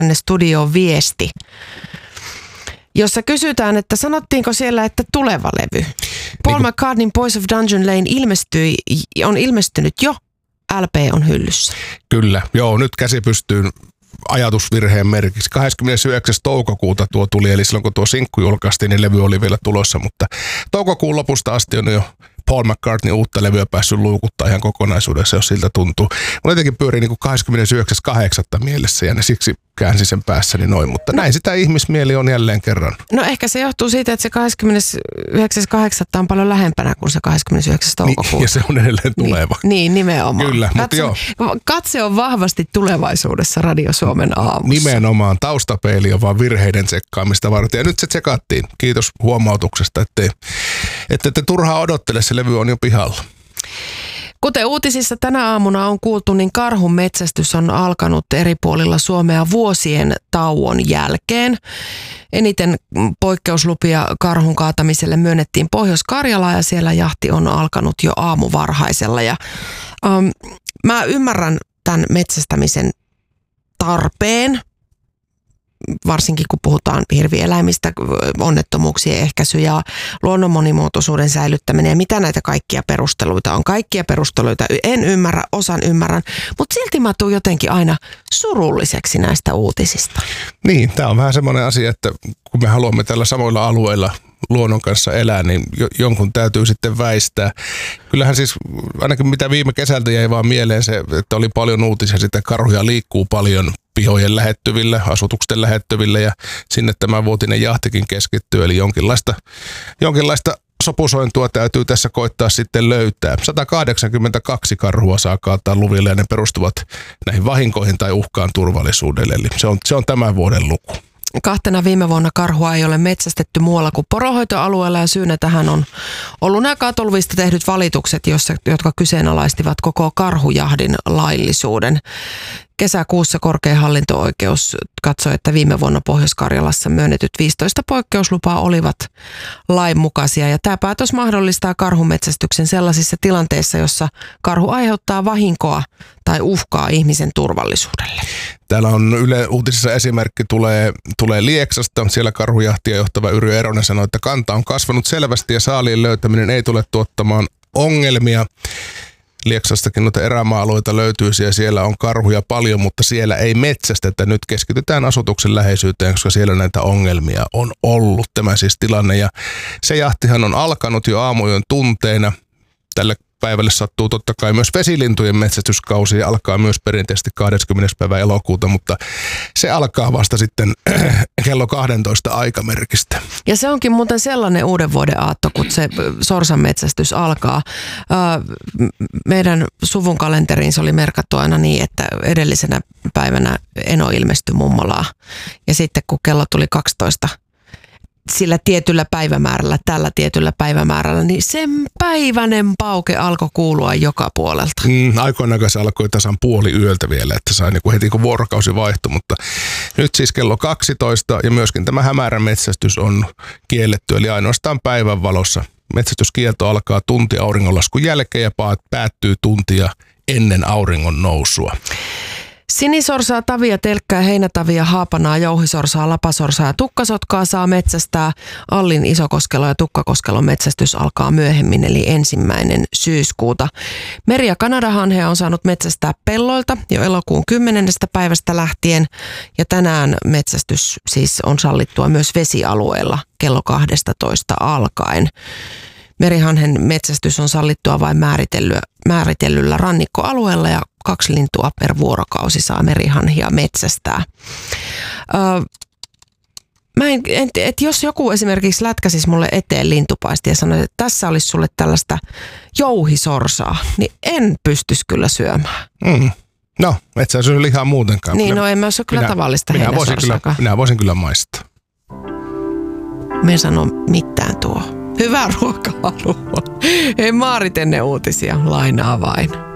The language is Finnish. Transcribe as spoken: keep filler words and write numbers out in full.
tänne studioon viesti, jossa kysytään, että sanottiinko siellä, että tuleva levy. Paul niin McCartneyn Boys of Dungeon Lane ilmestyi, on ilmestynyt jo, L P on hyllyssä. Kyllä, joo, nyt käsi pystyy ajatusvirheen merkiksi. kahdeskymmenesyhdeksäs toukokuuta tuo tuli, eli silloin kun tuo sinkku julkaistiin, niin levy oli vielä tulossa, mutta toukokuun lopusta asti on jo Paul McCartney uutta levyä päässyt luukuttaa ihan kokonaisuudessa, jos siltä tuntuu. Mulla jotenkin pyörii niin kuin kahdeskymmenesyhdeksäs kahdeksatta mielessä ja ne siksi käänsi sen päässäni noin, mutta näin sitä ihmismieli on jälleen kerran. No ehkä se johtuu siitä, että se kahdeskymmenesyhdeksäs kahdeksatta on paljon lähempänä kuin se kahdeskymmenesyhdeksäs toukokuuta. Niin, ja se on edelleen tuleva. Niin, niin nimenomaan. Kyllä, katse, mutta joo. Katse on vahvasti tulevaisuudessa Radio Suomen aamussa. Nimenomaan, taustapeili on vaan virheiden tsekkaamista varten. Ja nyt se tsekattiin. Kiitos huomautuksesta, ettei, että ette turhaa odottele, se levy on jo pihalla. Kuten uutisissa tänä aamuna on kuultu, niin karhun metsästys on alkanut eri puolilla Suomea vuosien tauon jälkeen. Eniten poikkeuslupia karhun kaatamiselle myönnettiin Pohjois-Karjalaan ja siellä jahti on alkanut jo aamuvarhaisella. Ja, ähm, mä ymmärrän tämän metsästämisen tarpeen, varsinkin kun puhutaan hirvieläimistä, onnettomuuksien ehkäisy ja luonnon monimuotoisuuden säilyttäminen ja mitä näitä kaikkia perusteluita on. Kaikkia perusteluita en ymmärrä, osan ymmärrän, mutta silti mä tuun jotenkin aina surulliseksi näistä uutisista. Niin, tämä on vähän semmoinen asia, että kun me haluamme tällä samoilla alueilla luonnon kanssa elää, niin jonkun täytyy sitten väistää. Kyllähän siis, ainakin mitä viime kesältä jäi vaan mieleen se, että oli paljon uutisia, sitä karhuja liikkuu paljon pihojen lähettyville, asutuksen lähettyville ja sinne tämä vuotinen jahtikin keskittyy, eli jonkinlaista, jonkinlaista sopusointua täytyy tässä koittaa sitten löytää. sata kahdeksankymmentäkaksi karhua saa kaataa luville ja ne perustuvat näihin vahinkoihin tai uhkaan turvallisuudelle, eli se on, se on tämän vuoden luku. Kahtena viime vuonna karhua ei ole metsästetty muualla kuin poronhoitoalueella ja syynä tähän on ollut nämä kaatoluvista tehdyt valitukset, jossa, jotka kyseenalaistivat koko karhujahdin laillisuuden. Kesäkuussa korkein hallinto-oikeus katsoi, että viime vuonna Pohjois-Karjalassa myönnetyt viisitoista poikkeuslupaa olivat lainmukaisia. Ja tämä päätös mahdollistaa karhumetsästyksen sellaisissa tilanteissa, jossa karhu aiheuttaa vahinkoa tai uhkaa ihmisen turvallisuudelle. Täällä on Yle Uutisissa esimerkki tulee, tulee Lieksasta. Siellä karhujahtia johtava Yrjö Eronen sanoi, että kanta on kasvanut selvästi ja saaliin löytäminen ei tule tuottamaan ongelmia. Lieksastakin noita erämaa-alueita löytyisi ja siellä on karhuja paljon, mutta siellä ei metsästetä. Nyt keskitytään asutuksen läheisyyteen, koska siellä näitä ongelmia on ollut tämä siis tilanne. Ja se jahtihan on alkanut jo aamujen tunteina. Tälle päivälle sattuu totta kai myös vesilintujen metsästyskausi ja alkaa myös perinteisesti kahdeskymmenes päivä elokuuta, mutta se alkaa vasta sitten kello kaksitoista aikamerkistä. Ja se onkin muuten sellainen uuden vuoden aatto, kun se sorsan metsästys alkaa. Meidän suvun kalenteriin se oli merkattu aina niin, että edellisenä päivänä eno ilmestyi mummolaan ja sitten kun kello tuli kaksitoista sillä tietyllä päivämäärällä, tällä tietyllä päivämäärällä, niin sen päiväinen pauke alkoi kuulua joka puolelta. Mm, aikoinaan se alkoi tasan puoli yöltä vielä, että sai niin kuin heti kun vuorokausi vaihtui, mutta nyt siis kello kaksitoista ja myöskin tämä hämärän metsästys on kielletty, eli ainoastaan päivän valossa. Metsästyskielto alkaa tunti auringonlaskun jälkeen ja päättyy tuntia ennen auringon nousua. Sinisorsaa, tavia, telkkää, heinätavia, haapanaa, jouhisorsaa, lapasorsaa ja tukkasotkaa saa metsästää. Allin, Isokoskelo ja Tukkakoskelon metsästys alkaa myöhemmin eli ensimmäinen syyskuuta. Meri- ja kanadahanhea on saanut metsästää pelloilta jo elokuun kymmenennestä päivästä lähtien ja tänään metsästys siis on sallittua myös vesialueella kello kaksitoista alkaen. Merihanhen metsästys on sallittua vain määritellyllä rannikkoalueella ja kaksi lintua per vuorokausi saa merihanhia metsästää. Öö, mä en, en, et jos joku esimerkiksi lätkäsisi mulle eteen lintupaisti ja sanoi, että tässä olisi sulle tällaista jouhisorsaa, niin en pystyisi kyllä syömään. Mm. No, et sä syö lihaa muutenkaan. Niin, no en mä syö kyllä minä, tavallista minä voisin kyllä, minä voisin kyllä maistaa. Me sano mitään tuo. Hyvää ruokahalua. Hei, Maarit ennen uutisia lainaa vain.